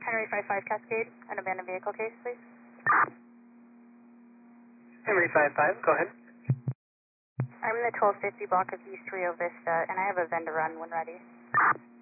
Henry 55 Cascade, an abandoned vehicle case, please. Henry 55, go ahead. I'm in the 1250 block of East Rio Vista, and I have a vendor run when ready.